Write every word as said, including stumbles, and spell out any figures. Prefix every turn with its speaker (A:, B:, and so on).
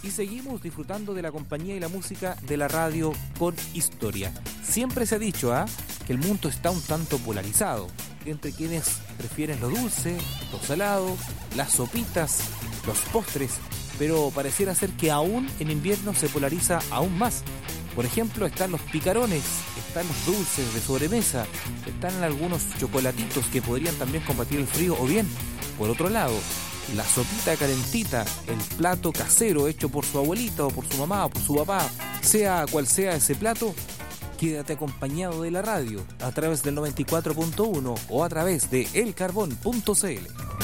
A: y seguimos disfrutando de la compañía y la música de la radio con historia. Siempre se ha dicho ¿ah? que el mundo está un tanto polarizado entre quienes prefieren lo dulce, lo salado, las sopitas, los postres, pero pareciera ser que aún en invierno se polariza aún más. Por ejemplo, están los picarones, están los dulces de sobremesa, están algunos chocolatitos que podrían también combatir el frío, o bien, por otro lado, la sopita calentita, el plato casero hecho por su abuelita o por su mamá o por su papá, sea cual sea ese plato, quédate acompañado de la radio a través del noventa y cuatro punto uno o a través de el carbón punto c l.